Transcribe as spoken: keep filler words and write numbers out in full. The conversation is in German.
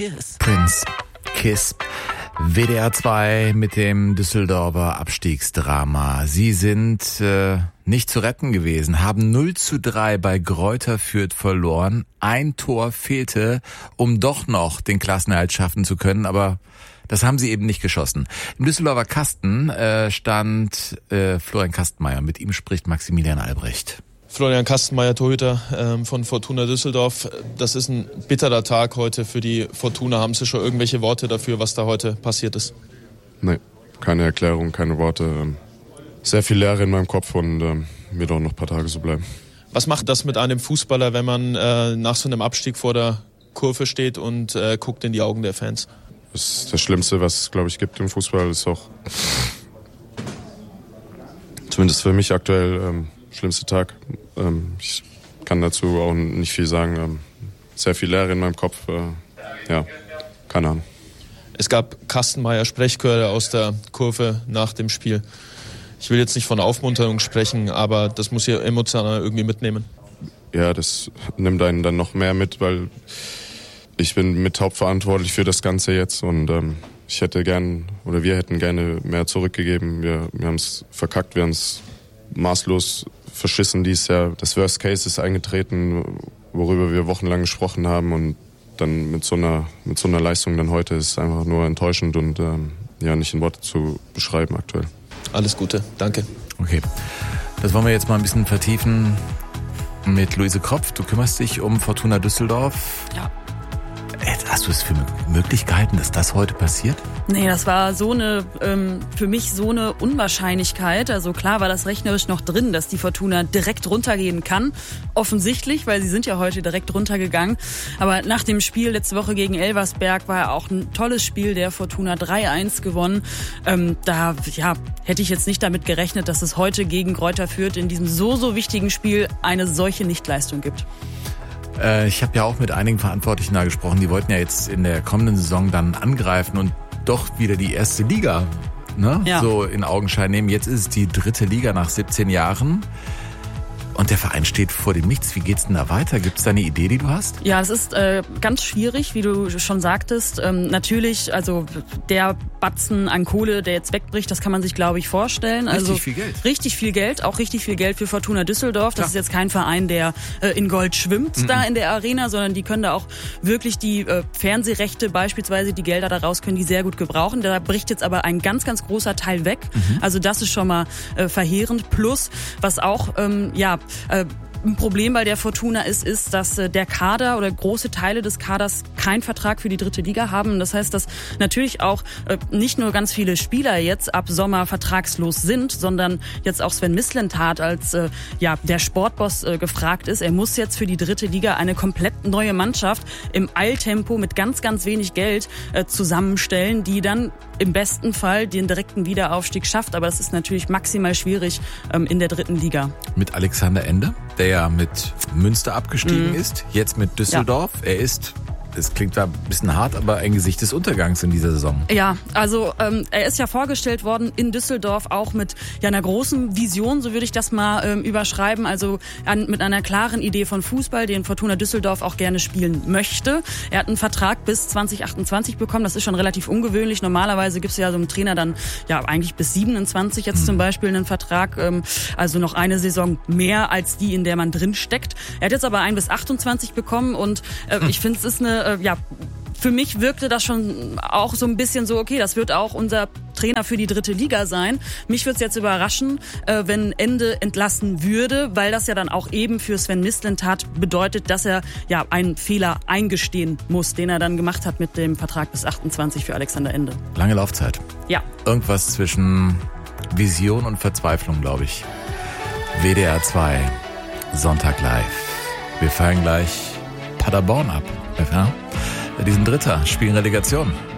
Kiss. Prince, Kiss. W D R zwei mit dem Düsseldorfer Abstiegsdrama. Sie sind äh, nicht zu retten gewesen, haben null zu drei bei Greuther Fürth verloren. Ein Tor fehlte, um doch noch den Klassenerhalt schaffen zu können, aber das haben sie eben nicht geschossen. Im Düsseldorfer Kasten äh, stand äh, Florian Kastenmeier. Mit ihm spricht Maximilian Albrecht. Florian Kastenmeier, Torhüter ähm, von Fortuna Düsseldorf. Das ist ein bitterer Tag heute für die Fortuna. Haben Sie schon irgendwelche Worte dafür, was da heute passiert ist? Nee, keine Erklärung, keine Worte. Sehr viel Leere in meinem Kopf und ähm, wird auch noch ein paar Tage so bleiben. Was macht das mit einem Fußballer, wenn man äh, nach so einem Abstieg vor der Kurve steht und äh, guckt in die Augen der Fans? Das ist das Schlimmste, was es, glaube ich, gibt im Fußball. Das ist auch, zumindest für mich aktuell, ähm, schlimmste Tag. Ähm, ich kann dazu auch nicht viel sagen. Ähm, sehr viel Leere in meinem Kopf. Äh, ja, keine Ahnung. Es gab Kastenmeier Sprechchöre aus der Kurve nach dem Spiel. Ich will jetzt nicht von Aufmunterung sprechen, aber das muss ihr emotional irgendwie mitnehmen. Ja, das nimmt einen dann noch mehr mit, weil ich bin mit hauptverantwortlich für das Ganze jetzt und ähm, ich hätte gern, oder wir hätten gerne mehr zurückgegeben. Wir, wir haben es verkackt, wir haben es maßlos verschissen dieses Jahr. Das Worst Case ist eingetreten, worüber wir wochenlang gesprochen haben und dann mit so einer, mit so einer Leistung dann heute ist einfach nur enttäuschend und ähm, ja, nicht in Worte zu beschreiben aktuell. Alles Gute, danke. Okay, das wollen wir jetzt mal ein bisschen vertiefen mit Luise Kropf. Du kümmerst dich um Fortuna Düsseldorf. Ja. Hast du es für Möglichkeiten, dass das heute passiert? Nee, das war so eine, ähm, für mich so eine Unwahrscheinlichkeit. Also klar war das rechnerisch noch drin, dass die Fortuna direkt runtergehen kann. Offensichtlich, weil sie sind ja heute direkt runtergegangen. Aber nach dem Spiel letzte Woche gegen Elversberg war ja auch ein tolles Spiel, der Fortuna drei eins gewonnen. Ähm, da ja, hätte ich jetzt nicht damit gerechnet, dass es heute gegen Greuther Fürth in diesem so, so wichtigen Spiel eine solche Nichtleistung gibt. Ich habe ja auch mit einigen Verantwortlichen da gesprochen, die wollten ja jetzt in der kommenden Saison dann angreifen und doch wieder die erste Liga, ne, ja, so in Augenschein nehmen. Jetzt ist es die dritte Liga nach siebzehn Jahren. Und der Verein steht vor dem Nichts. Wie geht's denn da weiter? Gibt es da eine Idee, die du hast? Ja, es ist äh, ganz schwierig, wie du schon sagtest. Ähm, natürlich, also der Batzen an Kohle, der jetzt wegbricht, das kann man sich, glaube ich, vorstellen. Richtig also, viel Geld. Richtig viel Geld, auch richtig viel Geld für Fortuna Düsseldorf. Das ja. ist jetzt kein Verein, der äh, in Gold schwimmt mhm. da in der Arena, sondern die können da auch wirklich die äh, Fernsehrechte, beispielsweise die Gelder daraus, können die sehr gut gebrauchen. Da bricht jetzt aber ein ganz, ganz großer Teil weg. Mhm. Also das ist schon mal äh, verheerend. Plus, was auch, ähm, ja, Äh, ein Problem bei der Fortuna ist, ist, dass äh, der Kader oder große Teile des Kaders keinen Vertrag für die dritte Liga haben. Das heißt, dass natürlich auch äh, nicht nur ganz viele Spieler jetzt ab Sommer vertragslos sind, sondern jetzt auch Sven Mislintat als äh, ja der Sportboss äh, gefragt ist. Er muss jetzt für die dritte Liga eine komplett neue Mannschaft im Eiltempo mit ganz, ganz wenig Geld äh, zusammenstellen, die dann im besten Fall den direkten Wiederaufstieg schafft. Aber das ist natürlich maximal schwierig ähm, in der dritten Liga. Mit Alexander Ende, der ja mit Münster abgestiegen mhm. ist, jetzt mit Düsseldorf. Ja. Er ist, das klingt zwar ein bisschen hart, aber ein Gesicht des Untergangs in dieser Saison. Ja, also ähm, er ist ja vorgestellt worden in Düsseldorf auch mit ja einer großen Vision, so würde ich das mal ähm, überschreiben, also an, mit einer klaren Idee von Fußball, den Fortuna Düsseldorf auch gerne spielen möchte. Er hat einen Vertrag bis zwanzig achtundzwanzig bekommen, das ist schon relativ ungewöhnlich. Normalerweise gibt es ja so einem Trainer dann ja eigentlich bis siebenundzwanzig jetzt mhm. zum Beispiel einen Vertrag, ähm, also noch eine Saison mehr als die, in der man drin steckt. Er hat jetzt aber einen bis achtundzwanzig bekommen und äh, hm. ich finde, es ist eine äh, ja, für mich wirkte das schon auch so ein bisschen so, okay, das wird auch unser Trainer für die dritte Liga sein. Mich würde es jetzt überraschen, äh, wenn Ende entlassen würde, weil das ja dann auch eben für Sven Mislintat bedeutet, dass er ja einen Fehler eingestehen muss, den er dann gemacht hat mit dem Vertrag bis achtundzwanzig für Alexander Ende. Lange Laufzeit. Ja. Irgendwas zwischen Vision und Verzweiflung, glaube ich. W D R zwei, Sonntag live. Wir fallen gleich Paderborn ab. Ja? Die sind Dritter, spielen Relegation.